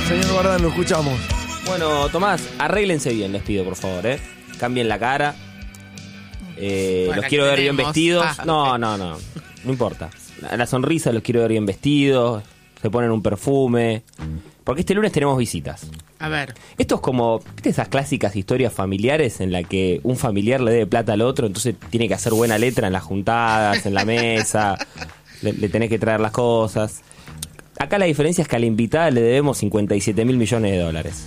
Señor Bardán, lo escuchamos. Bueno, Tomás, arréglense bien, les pido, por favor, Cambien la cara. Los quiero ver bien vestidos. No importa. La sonrisa los quiero ver bien vestidos. Se ponen un perfume. Porque este lunes tenemos visitas. A ver. Esto es como, ¿viste esas clásicas historias familiares en la que un familiar le debe plata al otro, entonces tiene que hacer buena letra en las juntadas, en la mesa, le tenés que traer las cosas? Acá la diferencia es que a la invitada le debemos 57.000 millones de dólares.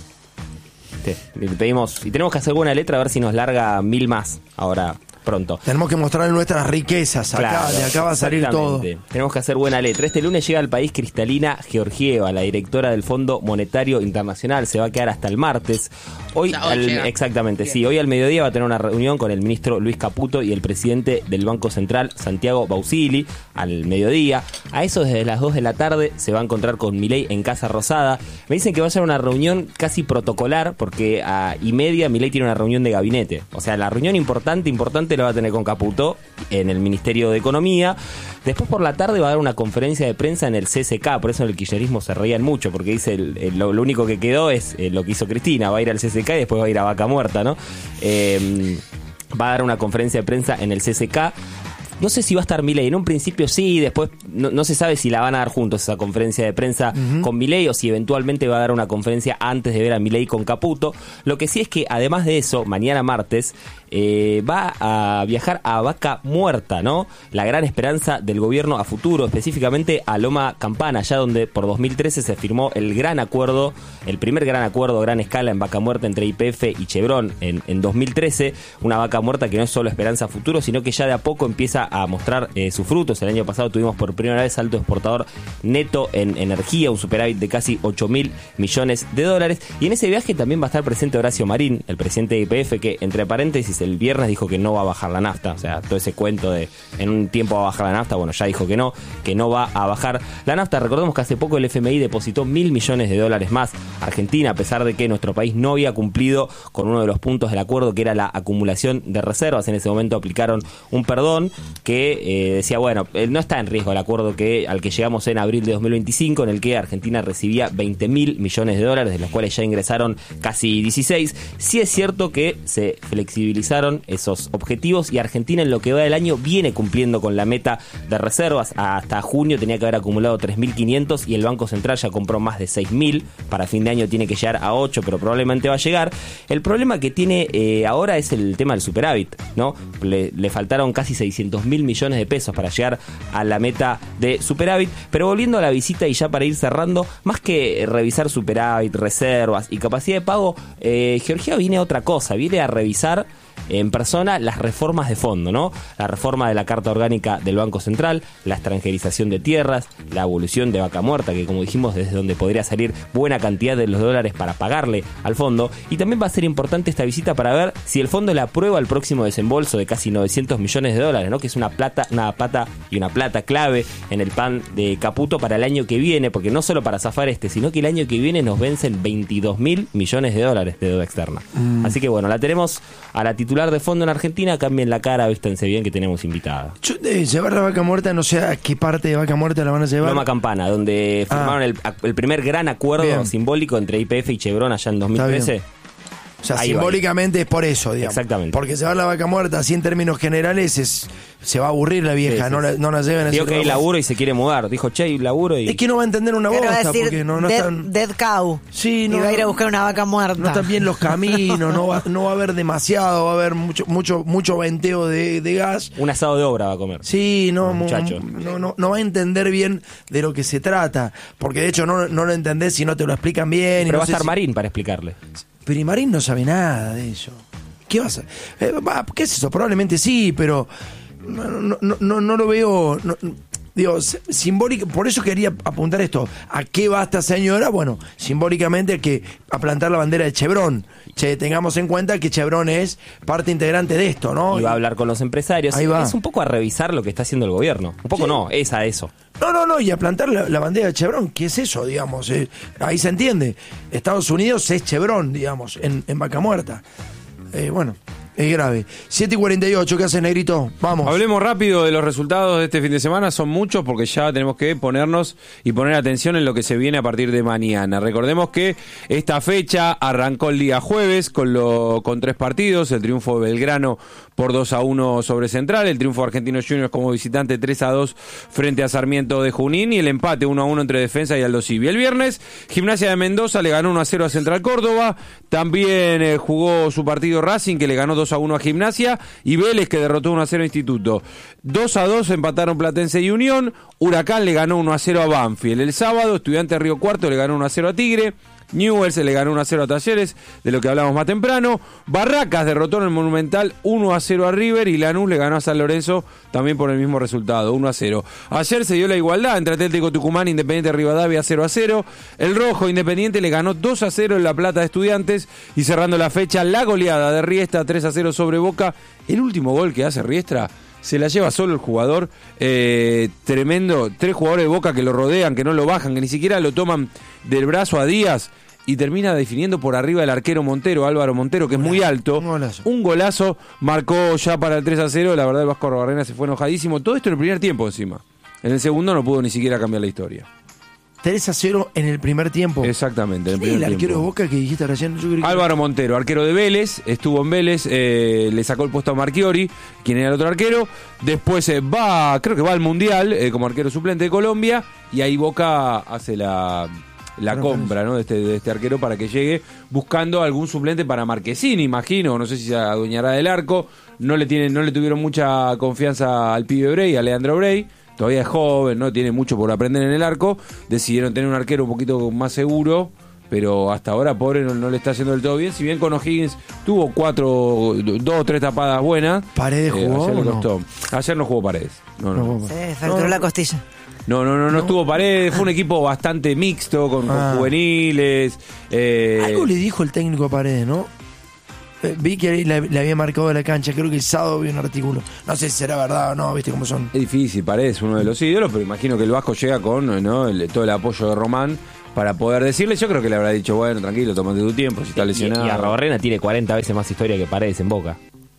Le pedimos, y tenemos que hacer buena letra a ver si nos larga 1.000 más ahora pronto. Tenemos que mostrar nuestras riquezas acá, Claro, de acá va a salir todo. Tenemos que hacer buena letra. Este lunes llega al país Cristalina Georgieva, la directora del Fondo Monetario Internacional. Se va a quedar hasta el martes. Hoy exactamente, sí. Hoy al mediodía va a tener una reunión con el ministro Luis Caputo y el presidente del Banco Central, Santiago Bausili, al mediodía. A eso desde las 2 de la tarde se va a encontrar con Milei en Casa Rosada. Me dicen que va a ser una reunión casi protocolar porque a 1:30 Milei tiene una reunión de gabinete. O sea, la reunión importante la va a tener con Caputo en el Ministerio de Economía. Después por la tarde va a dar una conferencia de prensa en el CCK, por eso en el kirchnerismo se reían mucho, porque dice lo único que quedó es lo que hizo Cristina, va a ir al CCK y después va a ir a Vaca Muerta, ¿no? Va a dar una conferencia de prensa en el CCK. No sé si va a estar Milei, en un principio sí, después no se sabe si la van a dar juntos esa conferencia de prensa con Milei o si eventualmente va a dar una conferencia antes de ver a Milei con Caputo. Lo que sí es que además de eso, mañana martes va a viajar a Vaca Muerta, ¿no? La gran esperanza del gobierno a futuro, específicamente a Loma Campana, allá donde por 2013 se firmó el gran acuerdo, el primer gran acuerdo a gran escala en Vaca Muerta entre YPF y Chevron en 2013, una Vaca Muerta que no es solo esperanza a futuro, sino que ya de a poco empieza a mostrar sus frutos. El año pasado tuvimos por primera vez saldo exportador neto en energía, un superávit de casi 8.000 millones de dólares. Y en ese viaje también va a estar presente Horacio Marín, el presidente de YPF, que entre paréntesis el viernes dijo que no va a bajar la nafta. O sea, todo ese cuento de en un tiempo va a bajar la nafta, bueno, ya dijo que no va a bajar la nafta. Recordemos que hace poco el FMI depositó 1.000 millones de dólares más a Argentina, a pesar de que nuestro país no había cumplido con uno de los puntos del acuerdo, que era la acumulación de reservas. En ese momento aplicaron un perdón que decía, bueno, no está en riesgo el acuerdo al que llegamos en abril de 2025, en el que Argentina recibía 20.000 millones de dólares, de los cuales ya ingresaron casi 16. Sí es cierto que se flexibilizaron esos objetivos y Argentina en lo que va del año viene cumpliendo con la meta de reservas. Hasta junio tenía que haber acumulado 3.500 y el Banco Central ya compró más de 6.000. Para fin de año tiene que llegar a 8, pero probablemente va a llegar. El problema que tiene ahora es el tema del superávit, ¿no? Le faltaron casi 600.000 millones de pesos para llegar a la meta de superávit. Pero volviendo a la visita y ya para ir cerrando, más que revisar superávit, reservas y capacidad de pago, Georgieva viene a otra cosa, viene a revisar en persona las reformas de fondo, ¿no? La reforma de la Carta Orgánica del Banco Central, la extranjerización de tierras, la abolición de Vaca Muerta, que como dijimos, desde donde podría salir buena cantidad de los dólares para pagarle al fondo. Y también va a ser importante esta visita para ver si el fondo le aprueba el próximo desembolso de casi 900 millones de dólares, ¿no? Que es una plata clave en el plan de Caputo para el año que viene, porque no solo para zafar sino que el año que viene nos vencen 22.000 millones de dólares de deuda externa. Así que bueno, la tenemos a la titular de fondo en Argentina. Cambien la cara, vístanse bien, que tenemos invitada. Llevar la Vaca Muerta, no sé a qué parte de Vaca Muerta la van a llevar. Loma Campana, donde firmaron el primer gran acuerdo simbólico entre YPF y Chevron allá en 2013. O sea, ahí simbólicamente es por eso, digamos. Exactamente. Porque llevar la Vaca Muerta así en términos generales se va a aburrir la vieja, sí. No la lleven a dijo que hay laburo y se quiere mudar. Dijo, che, laburo y... Es que no va a entender una bosta, porque no dead, están... Dead cow. Sí, no. Y va a ir a buscar una vaca muerta. No están bien los caminos, no va a haber demasiado, va a haber mucho venteo de gas. Un asado de obra va a comer. Sí, muchacho. No va a entender bien de lo que se trata. Porque de hecho no lo entendés si no te lo explican bien. Pero y va a estar Marín para explicarle. Pero y Marín no sabe nada de eso. ¿Qué vas a...? ¿Qué es eso? Probablemente sí, pero no lo veo... Digo, simbólico, por eso quería apuntar esto. ¿A qué va esta señora? Bueno, simbólicamente a plantar la bandera de Chevron. Tengamos en cuenta que Chevron es parte integrante de esto, ¿no? Y va a hablar con los empresarios. Ahí va. Es un poco a revisar lo que está haciendo el gobierno. Un poco no, es a eso. No, y a plantar la bandera de Chevron. ¿Qué es eso, digamos? Ahí se entiende. Estados Unidos es Chevron, digamos, en Vaca Muerta. Bueno, Es grave. 7:48, ¿qué hace, Negrito? Vamos. Hablemos rápido de los resultados de este fin de semana. Son muchos porque ya tenemos que ponernos y poner atención en lo que se viene a partir de mañana. Recordemos que esta fecha arrancó el día jueves con 3 partidos. El triunfo de Belgrano por 2-1 sobre Central. El triunfo de Argentinos Juniors como visitante 3-2 frente a Sarmiento de Junín. Y el empate 1-1 entre Defensa y Aldo Civi. El viernes, Gimnasia de Mendoza le ganó 1-0 a Central Córdoba. También jugó su partido Racing, que le ganó 2-1 a Gimnasia, y Vélez, que derrotó 1-0 a Instituto. 2-2 empataron Platense y Unión. Huracán le ganó 1-0 a Banfield. El sábado, Estudiantes Río Cuarto le ganó 1-0 a Tigre. Newell's le ganó 1-0 a Talleres, de lo que hablamos más temprano. Barracas derrotó en el Monumental 1-0 a River, y Lanús le ganó a San Lorenzo también por el mismo resultado, 1-0. Ayer se dio la igualdad entre Atlético Tucumán e Independiente Rivadavia, 0-0. El Rojo Independiente le ganó 2-0 en La Plata de Estudiantes, y cerrando la fecha, la goleada de Riestra 3-0 sobre Boca. El último gol que hace Riestra se la lleva solo el jugador, tremendo. 3 jugadores de Boca que lo rodean, que no lo bajan, que ni siquiera lo toman del brazo a Díaz, y termina definiendo por arriba el arquero Montero, Álvaro Montero, que es muy alto. Un golazo, marcó ya para el 3-0. La verdad, el Vasco Arbarrena se fue enojadísimo. Todo esto en el primer tiempo encima. En el segundo no pudo ni siquiera cambiar la historia. 3-0 en el primer tiempo. Exactamente, en el primer el tiempo. arquero de Boca que dijiste recién. Yo creo que... Álvaro Montero, arquero de Vélez, estuvo en Vélez, le sacó el puesto a Marchiori, quien era el otro arquero. Después creo que va al Mundial como arquero suplente de Colombia, y ahí Boca hace la compra, ¿no?, de este arquero para que llegue, buscando algún suplente para Marquezini, imagino. No sé si se adueñará del arco. No le tuvieron mucha confianza al pibe Brey, a Leandro Brey. Todavía es joven, no tiene mucho por aprender en el arco. Decidieron tener un arquero un poquito más seguro, pero hasta ahora, pobre, no le está haciendo del todo bien. Si bien con O'Higgins tuvo 2 o 3 tapadas buenas. ¿Paredes jugó? Ayer le costó. Ayer no jugó Paredes. No. Se fracturó la costilla. No estuvo Paredes. Fue un equipo bastante mixto, con juveniles. Algo le dijo el técnico a Paredes, ¿no? Vi que le había marcado de la cancha. Creo que el sábado vi un artículo. No sé si será verdad o no, viste cómo son. Es difícil, Paredes, uno de los ídolos, pero imagino que el Vasco llega con todo el apoyo de Román para poder decirle. Yo creo que le habrá dicho, bueno, tranquilo, tomate tu tiempo, si está lesionado. Y Arbarrena tiene 40 veces más historia que Paredes en Boca.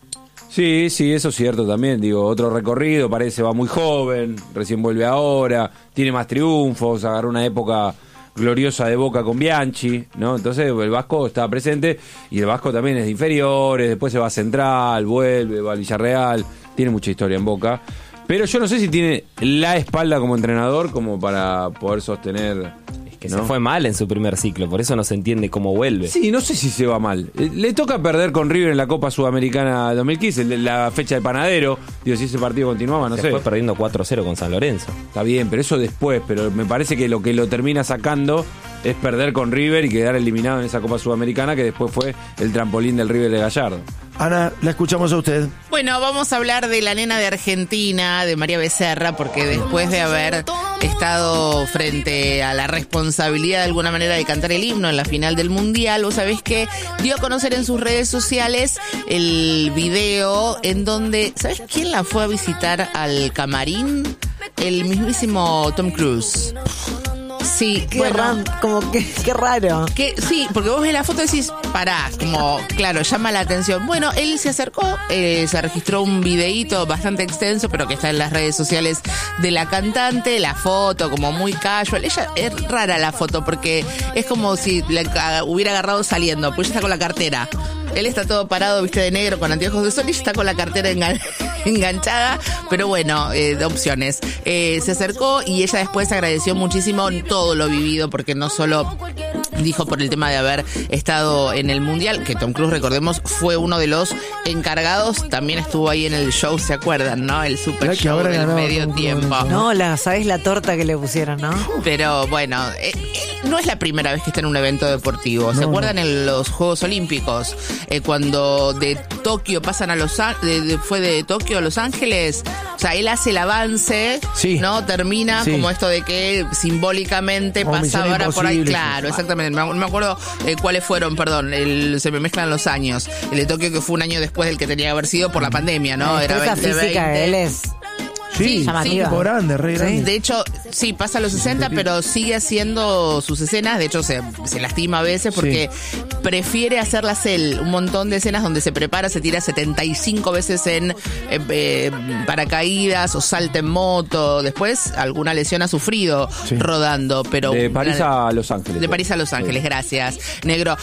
Sí, eso es cierto también. Digo, otro recorrido, Paredes va muy joven, recién vuelve ahora, tiene más triunfos, agarró una época gloriosa de Boca con Bianchi, ¿no? Entonces el Vasco está presente, y el Vasco también es de inferiores, después se va a Central, vuelve, va al Villarreal, tiene mucha historia en Boca, pero yo no sé si tiene la espalda como entrenador como para poder sostener. Que ¿no? Se fue mal en su primer ciclo, por eso no se entiende cómo vuelve. Sí, no sé si se va mal. Le toca perder con River en la Copa Sudamericana 2015, la fecha de Panadero. Digo, si ese partido continuaba, no sé. Se fue perdiendo 4-0 con San Lorenzo. Está bien, pero eso después. Pero me parece que lo termina sacando es perder con River y quedar eliminado en esa Copa Sudamericana, que después fue el trampolín del River de Gallardo. Ana, la escuchamos a usted. Bueno, vamos a hablar de la nena de Argentina, de María Becerra, porque después de haber estado frente a la responsabilidad de alguna manera de cantar el himno en la final del Mundial, vos sabés que dio a conocer en sus redes sociales el video en donde, ¿sabés quién la fue a visitar al camarín? El mismísimo Tom Cruise. Sí, qué raro. Sí, porque vos ves la foto y decís, pará, como, claro, llama la atención. Bueno, él se acercó, se registró un videíto bastante extenso, pero que está en las redes sociales de la cantante, la foto como muy casual. Ella es rara la foto porque es como si la hubiera agarrado saliendo, pues ella está con la cartera. Él está todo parado, viste, de negro, con anteojos de sol, y ella está con la cartera enganchada, pero bueno, de opciones. Se acercó y ella después agradeció muchísimo todo lo vivido, porque no solo dijo por el tema de haber estado en el Mundial, que Tom Cruise, recordemos, fue uno de los encargados, también estuvo ahí en el show, ¿se acuerdan, no? El super show del medio tiempo. No, ¿sabés la torta que le pusieron, no? Pero bueno, no es la primera vez que está en un evento deportivo. ¿Se acuerdan en los Juegos Olímpicos? Cuando de Tokio pasan a fue de Tokio a Los Ángeles, o sea, él hace el avance, sí, ¿no? Termina como esto de que simbólicamente pasa ahora por ahí, claro, exactamente. No me acuerdo cuáles fueron, perdón, se me mezclan los años. El de Tokio, que fue un año después del que tenía que haber sido por la pandemia, ¿no? Era 2020. Física, él es. Sí, llamativa. tipo grande, re grande. De hecho, sí, pasa a los 60, pero sigue haciendo sus escenas. De hecho, se lastima a veces porque prefiere hacerlas él. Un montón de escenas donde se prepara, se tira 75 veces en paracaídas o salta en moto. Después, alguna lesión ha sufrido rodando. Pero de París a Los Ángeles. De París a Los Ángeles, gracias, negro.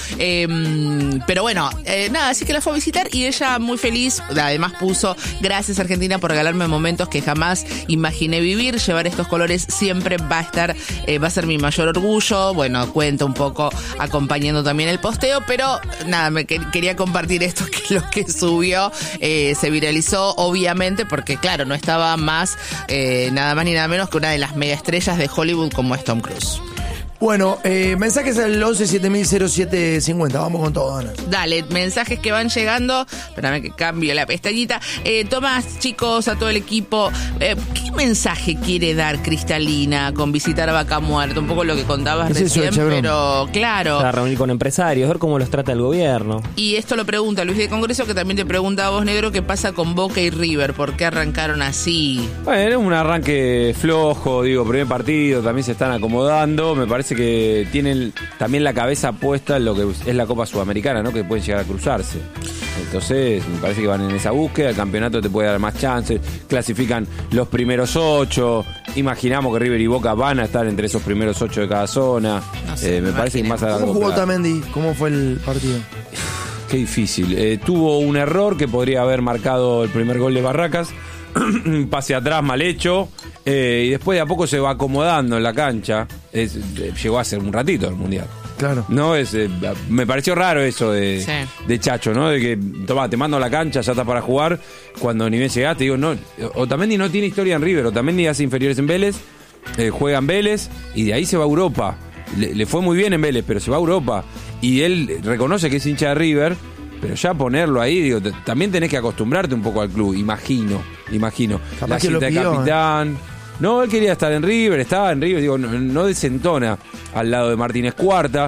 Pero bueno, nada, así que la fue a visitar y ella muy feliz. Además puso, gracias Argentina por regalarme momentos que jamás imaginé vivir. Llevar estos colores siempre va a ser mi mayor orgullo. Bueno, cuenta un poco acompañando también el posteo, pero nada, quería compartir esto, que lo que subió se viralizó, obviamente, porque claro, no estaba más, nada más ni nada menos que una de las mega estrellas de Hollywood como es Tom Cruise. Bueno, mensajes al 11-7000-0750. Vamos con todo, Ana. Dale, mensajes que van llegando. Espérame que cambio la pestañita. Tomás, chicos, a todo el equipo. ¿Qué mensaje quiere dar Cristalina con visitar a Vaca Muerta? Un poco lo que contabas recién, pero claro. Para reunir con empresarios, ver cómo los trata el gobierno. Y esto lo pregunta Luis de Congreso, que también te pregunta a vos, negro, ¿qué pasa con Boca y River? ¿Por qué arrancaron así? Bueno, un arranque flojo, primer partido, también se están acomodando. Me parece que tienen también la cabeza puesta en lo que es la Copa Sudamericana, ¿no? Que pueden llegar a cruzarse. Entonces, me parece que van en esa búsqueda. El campeonato te puede dar más chances. Clasifican los primeros 8. Imaginamos que River y Boca van a estar entre esos primeros 8 de cada zona. No sé, me parece que más a largo ¿Cómo jugó plazo. Otamendi? ¿Cómo fue el partido? Qué difícil. Tuvo un error que podría haber marcado el primer gol de Barracas. Un pase atrás mal hecho. Y después de a poco se va acomodando en la cancha. Llegó a ser un ratito el Mundial. Claro. No me pareció raro eso de Chacho, ¿no? De que, toma, te mando a la cancha, ya estás para jugar. Cuando ni bien llegaste, digo, no. Otamendi no tiene historia en River. Otamendi hace inferiores en Vélez. Juega en Vélez. Y de ahí se va a Europa. Le fue muy bien en Vélez, pero se va a Europa. Y él reconoce que es hincha de River. Pero ya ponerlo ahí, también tenés que acostumbrarte un poco al club, imagino. Capaz La que lo cinta de pidió, capitán. No, él quería estar en River, estaba en River, no desentona al lado de Martínez Cuarta,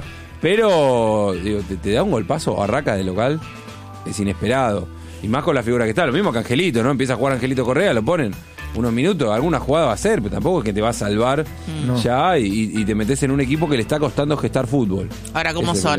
pero te da un golpazo Barraca de local, es inesperado. Y más con la figura que está, lo mismo que Angelito, ¿no? Empieza a jugar Angelito Correa, lo ponen unos minutos, alguna jugada va a hacer, pero tampoco es que te va a salvar ya y te metes en un equipo que le está costando gestar fútbol. Ahora, ¿cómo son,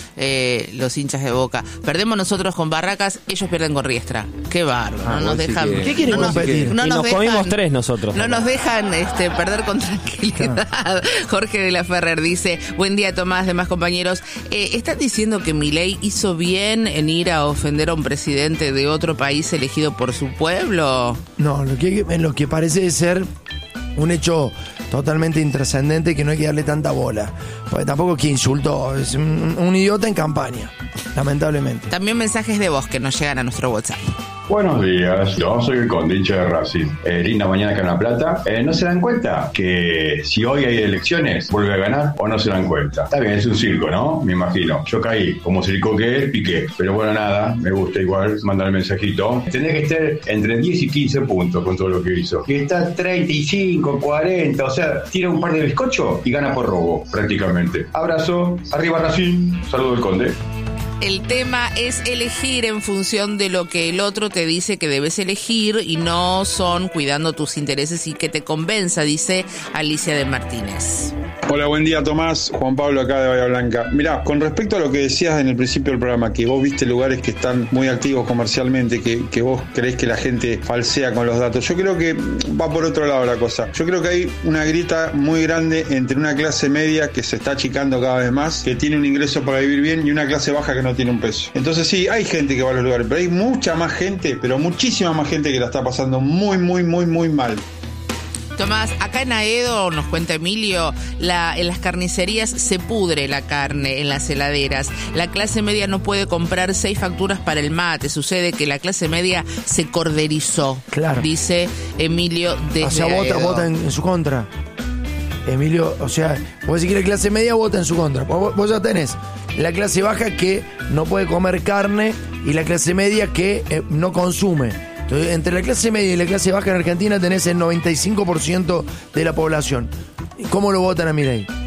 los hinchas de Boca? Perdemos nosotros con Barracas, ellos pierden con Riestra. Qué bárbaro, no nos dejan. ¿Qué quieren competir? Y nos comimos 3 nosotros. No nos dejan perder con tranquilidad. Jorge de la Ferrer dice, buen día Tomás, demás compañeros. ¿Están diciendo que Milei hizo bien en ir a ofender a un presidente de otro país elegido por su pueblo? No, lo que parece ser un hecho totalmente intrascendente que no hay que darle tanta bola. Porque tampoco es que insultó, es un idiota en campaña, lamentablemente. También mensajes de voz que nos llegan a nuestro WhatsApp. Buenos días, yo soy el Conde, hincha de Racing. Linda mañana acá en La Plata. ¿No se dan cuenta que si hoy hay elecciones, vuelve a ganar o no se dan cuenta? Está bien, es un circo, ¿no? Me imagino. Yo caí, como circo que es, piqué. Pero bueno, nada, me gusta igual mandar el mensajito. Tenés que estar entre 10 y 15 puntos con todo lo que hizo. Y está 35, 40, o sea, tira un par de bizcochos y gana por robo, prácticamente. Abrazo, arriba Racing, saludo del Conde. El tema es elegir en función de lo que el otro te dice que debes elegir y no son cuidando tus intereses y que te convenza, dice Alicia de Martínez. Hola, buen día Tomás, Juan Pablo acá de Bahía Blanca. Mirá, con respecto a lo que decías en el principio del programa, que vos viste lugares que están muy activos comercialmente, que vos creés que la gente falsea con los datos, yo creo que va por otro lado la cosa. Yo creo que hay una grieta muy grande entre una clase media que se está achicando cada vez más, que tiene un ingreso para vivir bien, y una clase baja que no tiene un peso. Entonces sí, hay gente que va a los lugares, pero hay mucha más gente, pero muchísima más gente que la está pasando muy mal. Tomás, acá en Aedo, nos cuenta Emilio, en las carnicerías se pudre la carne en las heladeras. La clase media no puede comprar 6 facturas para el mate. Sucede que la clase media se corderizó, claro, dice Emilio desde O sea, vota en su contra. Emilio, o sea, vos si querés clase media, vota en su contra. Vos ya tenés la clase baja que no puede comer carne y la clase media que no consume. Entonces, entre la clase media y la clase baja en Argentina tenés el 95% de la población. ¿Cómo lo votan a Milei?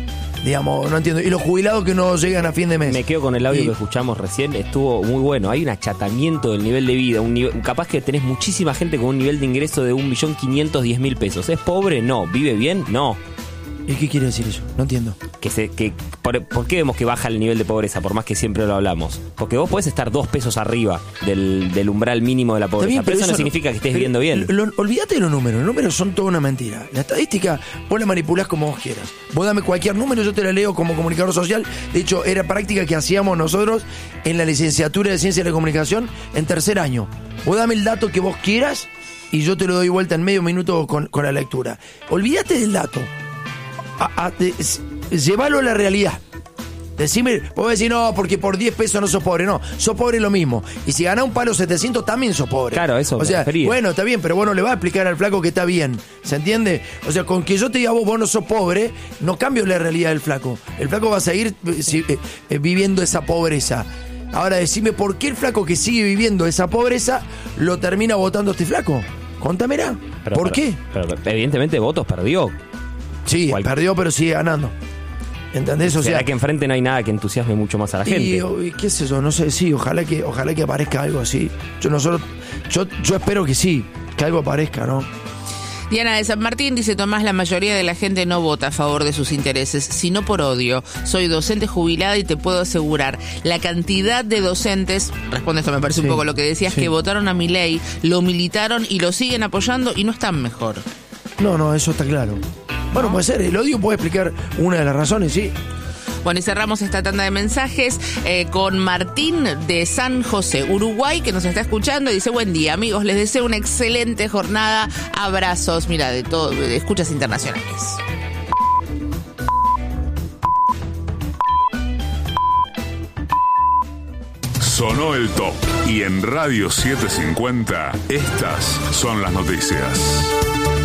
Digamos, no entiendo. Y los jubilados que no llegan a fin de mes. Me quedo con el audio que escuchamos recién, estuvo muy bueno. Hay un achatamiento del nivel de vida, capaz que tenés muchísima gente con un nivel de ingreso de 1.510.000 pesos. ¿Es pobre? No. ¿Vive bien? No. ¿Y qué quiere decir eso? No entiendo. ¿Por qué vemos que baja el nivel de pobreza, por más que siempre lo hablamos? Porque vos podés estar 2 pesos arriba del umbral mínimo de la pobreza, bien, pero eso no significa que estés viviendo bien. Olvídate de los números son toda una mentira. La estadística vos la manipulás como vos quieras. Vos dame cualquier número, yo te la leo como comunicador social. De hecho, era práctica que hacíamos nosotros en la licenciatura de Ciencia de la Comunicación en 3er año. Vos dame el dato que vos quieras y yo te lo doy vuelta en medio minuto con la lectura. Olvídate del dato. Llévalo a la realidad. Decime, vos decís, no, porque por 10 pesos no sos pobre. No, sos pobre lo mismo. Y si ganás un palo 700, también sos pobre. Claro, eso. O sea, bueno, está bien, pero vos no le vas a explicar al flaco que está bien. ¿Se entiende? O sea, con que yo te diga vos no sos pobre, no cambio la realidad del flaco. El flaco va a seguir viviendo esa pobreza. Ahora decime, ¿por qué el flaco que sigue viviendo esa pobreza lo termina votando este flaco? Contámela. ¿Por qué? Pero evidentemente votos perdió. Sí, perdió, pero sigue ganando. ¿Entendés? O ¿Será sea, que enfrente no hay nada que entusiasme mucho más a la gente? Y qué es eso, no sé, sí, ojalá que aparezca algo así. Yo espero que sí, que algo aparezca, ¿no? Diana de San Martín dice: Tomás, la mayoría de la gente no vota a favor de sus intereses, sino por odio. Soy docente jubilada y te puedo asegurar, la cantidad de docentes, responde esto, me parece un poco lo que decías, que votaron a Milei, lo militaron y lo siguen apoyando y no están mejor. No, eso está claro. Bueno, puede ser, el odio puede explicar una de las razones, sí. Bueno, y cerramos esta tanda de mensajes con Martín de San José, Uruguay, que nos está escuchando y dice: buen día, amigos, les deseo una excelente jornada, abrazos, mira, de todo, de escuchas internacionales. Sonó el top y en Radio 750 estas son las noticias.